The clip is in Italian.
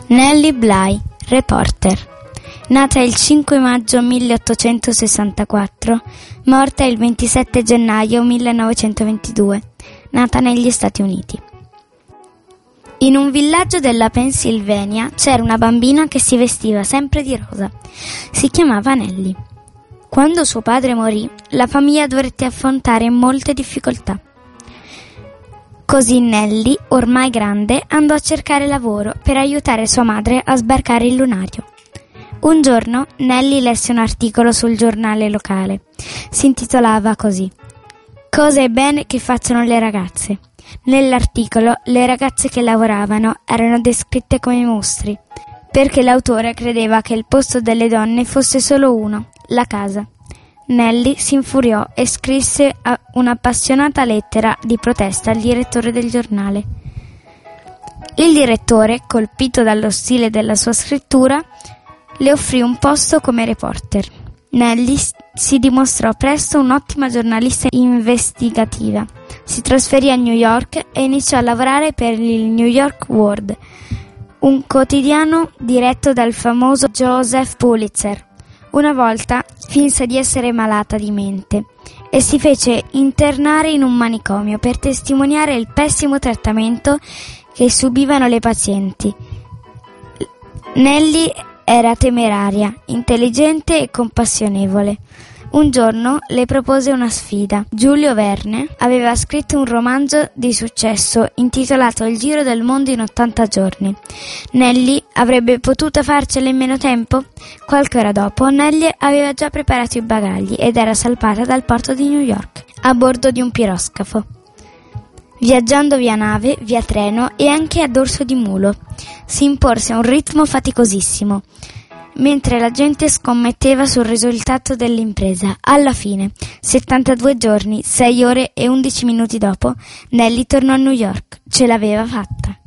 Nellie Bly, reporter. Nata il 5 maggio 1864, morta il 27 gennaio 1922, nata negli Stati Uniti. In un villaggio della Pennsylvania c'era una bambina che si vestiva sempre di rosa. Si chiamava Nellie. Quando suo padre morì, la famiglia dovette affrontare molte difficoltà. Così Nellie, ormai grande, andò a cercare lavoro per aiutare sua madre a sbarcare il lunario. Un giorno Nellie lesse un articolo sul giornale locale. Si intitolava così: Cose e bene che facciano le ragazze. Nell'articolo le ragazze che lavoravano erano descritte come mostri, perché l'autore credeva che il posto delle donne fosse solo uno, la casa. Nellie si infuriò e scrisse un'appassionata lettera di protesta al direttore del giornale. Il direttore, colpito dallo stile della sua scrittura, le offrì un posto come reporter. Nellie si dimostrò presto un'ottima giornalista investigativa. Si trasferì a New York e iniziò a lavorare per il New York World, un quotidiano diretto dal famoso Joseph Pulitzer. Una volta finse di essere malata di mente e si fece internare in un manicomio per testimoniare il pessimo trattamento che subivano le pazienti. Nellie era temeraria, intelligente e compassionevole. Un giorno le propose una sfida. Giulio Verne aveva scritto un romanzo di successo intitolato Il giro del mondo in 80 giorni. Nellie avrebbe potuto farcela in meno tempo? Qualche ora dopo, Nellie aveva già preparato i bagagli ed era salpata dal porto di New York, a bordo di un piroscafo, viaggiando via nave, via treno e anche a dorso di mulo. Si imporse a un ritmo faticosissimo, mentre la gente scommetteva sul risultato dell'impresa. Alla fine, 72 giorni, 6 ore e 11 minuti dopo, Nellie tornò a New York. Ce l'aveva fatta.